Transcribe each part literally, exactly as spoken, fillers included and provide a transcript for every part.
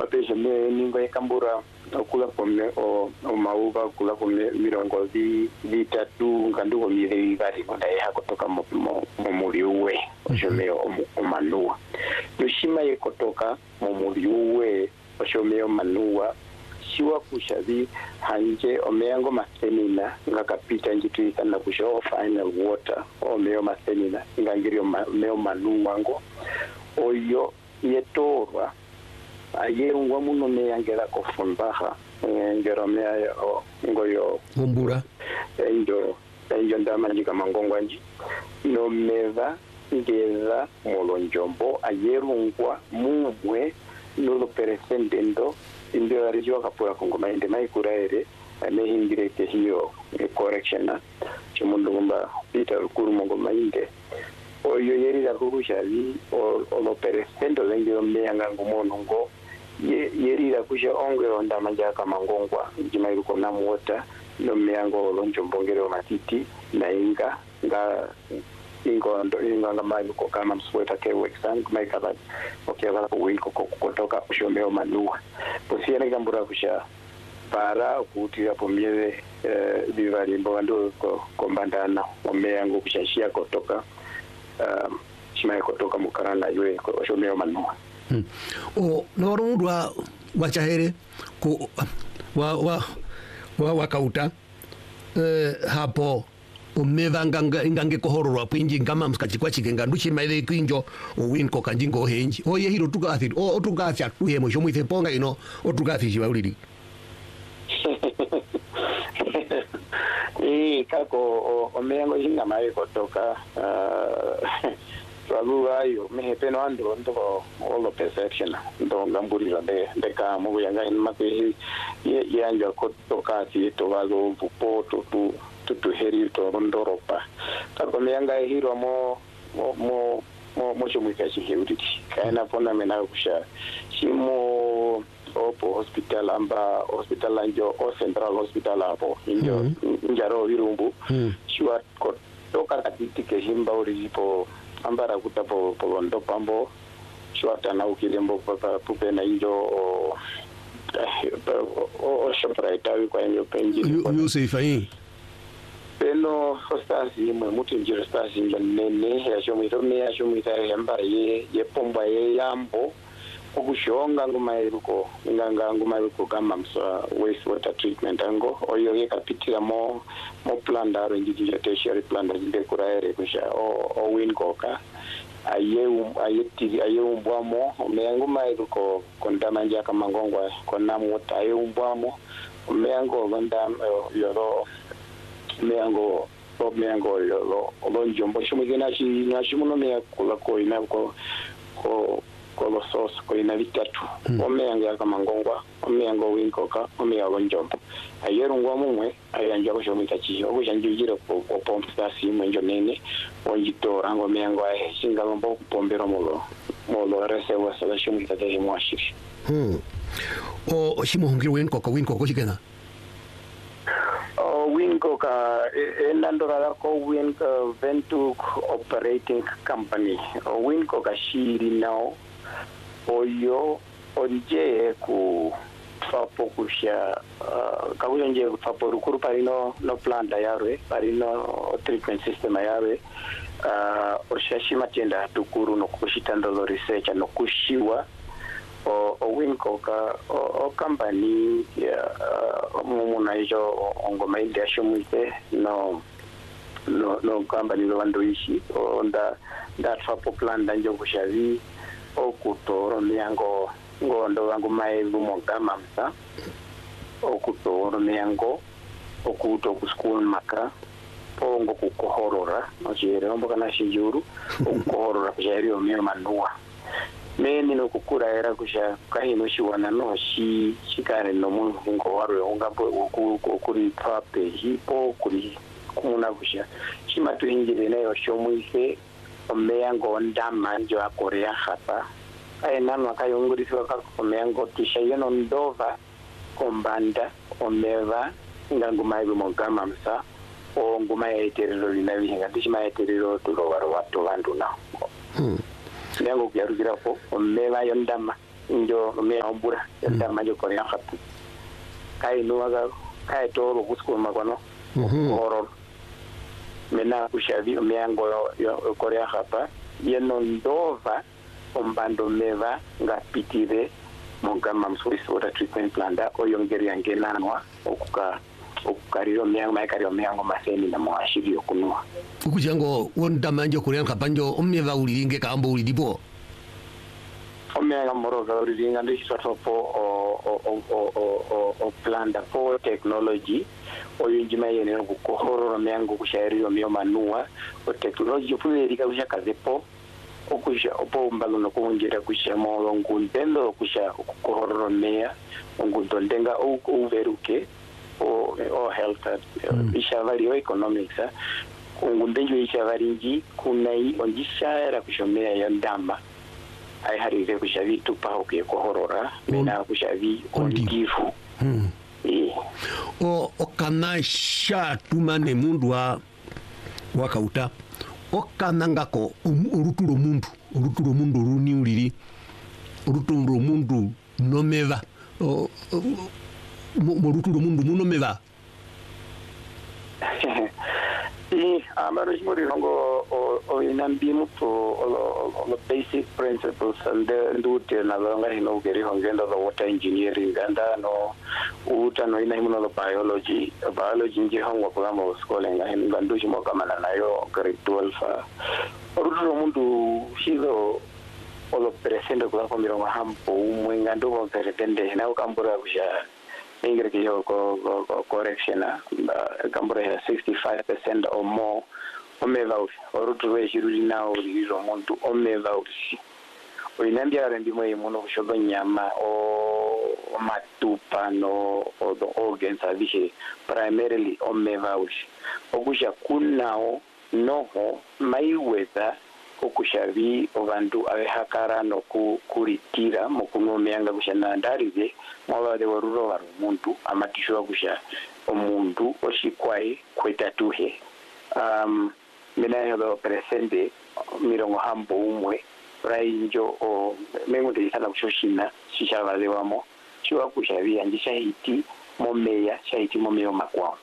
mapesha me ningo ekambura okula pomne o omauva kula pomne mirongo di vitatu nganduko mire bari konda ya kutoka mo muliuwe oshomeo omanua yoshima yekotoka mo muliuwe oshomeo manua shiwa kushavi hanje omeango masenina ngakapita njituika na kusho final water omeo masenina ngangirio meo manua ngo oyo yetorwa ayerungwa muno meyangera kofumbaha ngero meya ngoyo mumbura enjo enjo ndamanyika mangongwa nji no meva ngeza molonjombo ayerungwa mumwe nulo peresendendo ndio alijua kapura kongoma ende maikuraere amehingire ke hiyo correction na chumundu ngomba Peter Rukuru mongoma inde oyo yeri la kukushavi o lo peresendo lengiro meyanga ngumono ngo yeri la kusha onge onda manjaka mangongwa jimairuko na muota no meyango lonjo mbongero matiti na inga nga ingo ndo inga ngamai ko kama msweta ke wexan kumaika ba okay ba kuwiko kutoka ushomeo manua posiana kambura kusha para kutia pomyele bivari mbando ko kombandana omeyango kushashia kutoka um shimai kutoka mukarana ywe ko ushomeo manua hmm. o norundwa wachahere ku wa wa wa wakauta eh hapo umevanga ingange kohororwa pinji ngama mskachikwa chikenga nduchi maile kwinjo owinko kanjingo henji oye hiro tukathi o tukathi atuye mo shomu itheponga ino o tukathi shibauliri eh kako omengo hinga mai kotoka sabu ayo mehepeno ando ndo all perception ndo ngamburi de de ka mo yanga in makwe ye yanja kotoka ti to vago pupoto tu tutu heri to ndoropa kako meanga hiro mo mo mo mo chomwika chihuri kana pona mena kusha shimo opo hospital amba hospital anjo o central hospital hapo injo njaro virumbu shwa kotoka katike himba oripo ambara kutapo polondo pambo shwa tana ukilembo papa pupe na injo o o shopraita kwa injo penji you say fine peno hostasi mwe mutu njiro stasi nene ya shomito me ya shomita yamba ye ye pomba ye yambo kukushonga nguma iruko nganga nguma iruko kama mswa waste water treatment ango oyo ye kapitira mo mo plan da renji ya tertiary plan da jinde kuraere kusha o o win koka aye ayeti aye umbwamo meyango mairuko kondama njaka mangongwa kona mota aye umbwamo meyango banda yoro meyango bob meyango yoro olonjo mbo shumigena shi nashimuno meya kula ko ina ko ko kolosos ko ina vitatu omeyango yaka mangongwa omeyango winkoka omeyango njombo ayerungwa mumwe ayanja ko shomita chi obo janjujira ko pompa stasi mwenjo nene onjito rango meyango ahe singa mbo pombero molo molo rese wa sala shomita de mwashiri hmm o shimo hungiro winkoka winkoka shikena o winkoka enandora ko winko ventuk operating company o winkoka shiri now oyo onje ku fapo kusha kabuyo nje fapo rukuru parino no plan da yarwe parino treatment system yarwe o shashima tenda tukuru no kushitandolo research no kushiwa o o winko ka o company ya mumuna ijo ongoma ile ashumite no no no company lo vandoishi onda that fapo plan da njo kushavi okutoro miyango ngondo wangu mailu mogama msa okutoro miyango okuto ku school maka pongo kukohorora nojere ombo kana shijuru okukohorora kujari omio manua meni no kukura era kusha kahino shiwana no shi shikare no mungu warwe ongapo okuri pape hipo kuri kuna kusha shimatu hinjire nayo shomwise omeyango ndama njo akorea hapa ay nanu akayungurisiwa ka omeyango tisha yono ndova kombanda omeva nganguma ibi mogama msa o nguma ya iterero linabi ngatishi ma iterero tulo waro watu vandu na hmm yango kuyarukira po omeva yondama njo me ambura ya majo ko ya khatu kai no aga kai to ro kusko makono horor mena kushavi meango yo korea hapa yeno ndova ombando meva ngapitire mongama msuisi water treatment plant oyo ngeri yangenanwa okuka okukariro meango maikariro meango maseni na mwashiri okunwa ukujango wonda manjo korea hapa njo omeva ulilinge kambo ulidipo omega moroga ulilinga ndisho po o o o o o plant for technology oyo njima yene kukohorora meango kushairiro myo manua o technology fuerika kusha kazepo okusha opo mbalo no kungira kusha mo ngundendo kusha kukohorora mea ngundo ndenga o uveruke o o health mm. ishavari o economics ngundenjo ishavari kunai onjishara kushomea ya ndamba ai harire kushavi tupa okuyekuhorora mena kushavi ondifu mm. e. o okana sha tumane mundu wa wakauta okana ngako uruturo mundu uruturo mundu runi uliri uruturo mundu nomeva o uruturo mundu munomeva e amaro shimori hongo o inambi muto o basic principles and ndute na longa hino geri hongenda the water engineering ganda no uta no ina himo biology biology nje hongo programa school nga hino gandu shimo kama na nayo grade twelve oruduro mundu shizo olo presente kwa kwa mirongo hampo umwe ngando kwa presente na ukambura kusha ingre ke yo ko correction kambura ya sixty-five percent or more omeva uri oruturo shiruli na uri ro muntu omeva uri oinambia rendi moyo muno kushoga nyama o matupa no o the organs avishe primarily omeva uri okusha kunao noho maiweza okushavi obantu abehakara no kuritira mukunomeanga kushana ndarize mwabade waruro waru muntu amatisho kusha omuntu oshikwai kwetatuhe um mina yo presente mirongo hambo umwe rainjo o mengo de sana kushoshina shishavale wamo chiwa kushavi anjisha hiti momeya shahiti momeyo makwa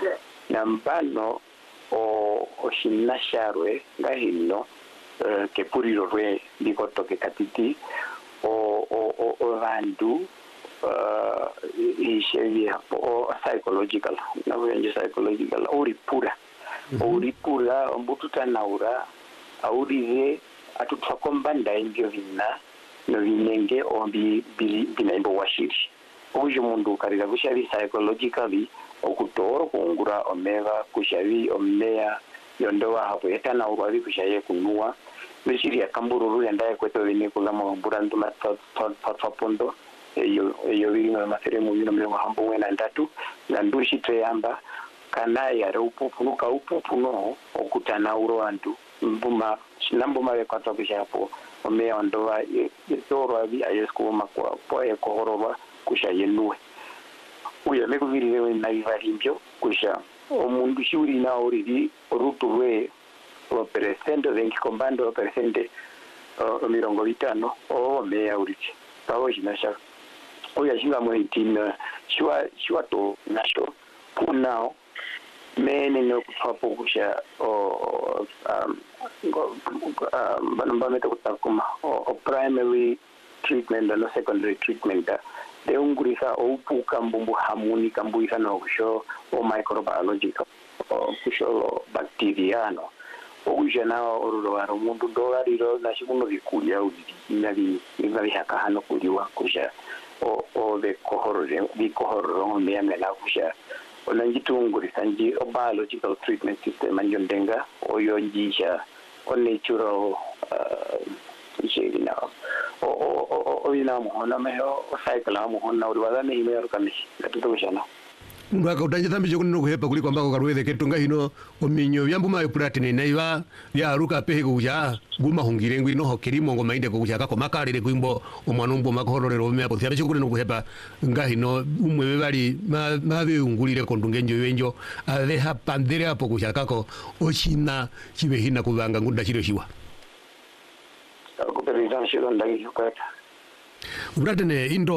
nambano o oshina sharwe ngahino uh, ke puriro rwe bikoto ke katiti o o o, o vandu uh, ishevia o psychological na wenje psychological ori pura mm-hmm. ori pura mbutu tanaura aurize atutwa kombanda ingyo vina no vinenge ombi binaimbo washiri uju mundu karira kushavi psychologically okutoro kungura omeva kushavi omea yondowa hapo yetana urwavi kushaye kunua bishiri akambururu yandaye kweto vini kula mwambura nduma tfapondo eyo eyo vini na maseremu vino mlewa hambo wena ndatu na ndushi treyamba kana yare upupuno ka upupuno okutana uro antu mbuma nambuma wekwato kushapo omea ondowa yetorwavi ayeskuma kwa poe kohoroba kushaye nuwe uya mekuvirire na vivarimbyo kusha omundu shuri na oriri rutuwe o presente venki kombando o presente o mirongo vitano o meya urichi pawo jinasha uya shinga mo hitin shwa shwa to nasho kunao mene no kufapo kusha o um banamba meta kutakuma o primary treatment and secondary treatment deungurisa oupuka mbumbu hamuni kambuisa no kusho o microbiological o kusho bacteriano okusha nao orulo waro mundu dolariro na shikuno vikulia udinali ingali hakahano kuliwa kusha o o de kohorore di kohororo mea mela kusha onangitungurisa nji o biological treatment system anjondenga oyo njisha o natural uh, isheri nao o o o ina mo na me o cycle mo hona uri wala ni me yorkani gatuto kushana ndo akautanje tambi chokuno kuhepa kuli kwamba karweze ketunga hino ominyo byambu mayo platine naiva ya ruka pehe kuja guma hungire ngwi no hokirimo ngo mainde kuja kako makalire kuimbo omwana umbo makhororero me apo thya chokuno kuhepa ngahino umwe bali mabe ungulire kondungenjo wenjo ave hapandere apo kuja kako ochina chibe hina kubanga ngunda chiro shiwa ko perida shiro ndagi kwata uratene indo